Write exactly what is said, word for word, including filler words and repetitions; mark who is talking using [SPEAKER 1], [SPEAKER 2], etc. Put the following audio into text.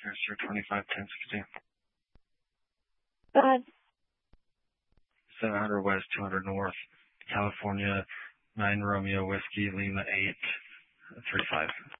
[SPEAKER 1] sir, twenty-five ten sixty.
[SPEAKER 2] Go ahead.
[SPEAKER 1] seven hundred West, two hundred North, California, nine Romeo Whiskey, Lima eight, three five.